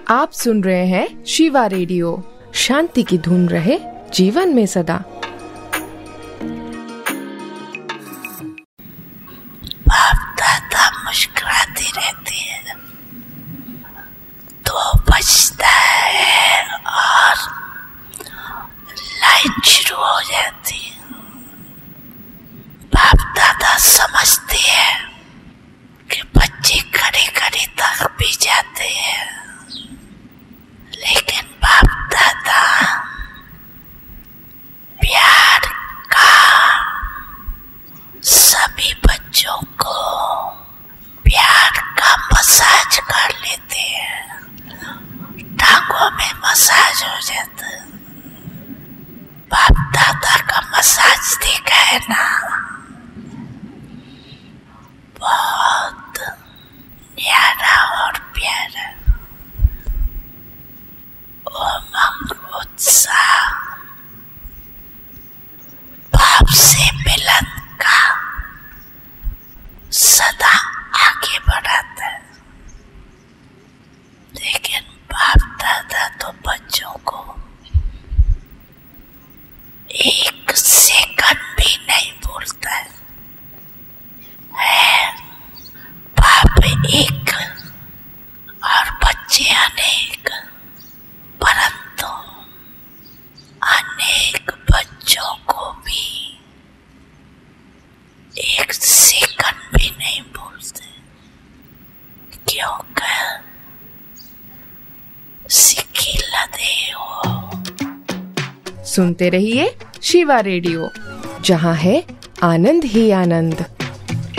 आप सुन रहे हैं शिवा रेडियो। शांति की धुन रहे जीवन में सदा। बाप दादा मुस्कुराती रहती है, 2 बजता है और लाइन शुरू हो जाती है। बाप दादा समझते हैं कि बच्चे खड़े खड़े तक भी जाते हैं, लेकिन बाप दादा प्यार का सभी बच्चों को प्यार का मसाज कर लेते हैं। टांगों में मसाज हो जाता है। बाप दादा का मसाज देखा है ना, बहुत न्यारा और प्यारा। उमंग उत्साह बाप से मिलन का सदा आगे बढ़ाता है। लेकिन बाप दादा तो बच्चों को 1 सेकंड भी नहीं भूलता है। बाप एक और बच्चे अनेक, परंतु अनेक बच्चों को भी 1 सेकंड भी नहीं भूलते, क्योंकि सिक्की लदे हो। सुनते रहिए शिवा रेडियो, जहाँ है आनंद ही आनंद।